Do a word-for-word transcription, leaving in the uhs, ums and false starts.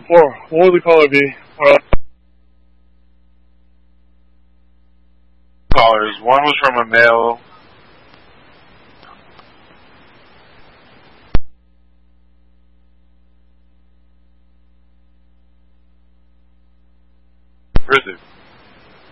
Or what would the caller be? Well, callers. One was from a male. Where is it?